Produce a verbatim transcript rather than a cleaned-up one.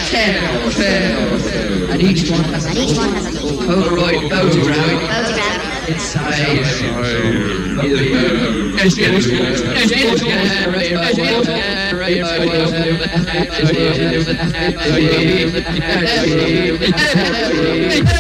ten, ten, and each one has a little Polaroid photograph inside. Inside.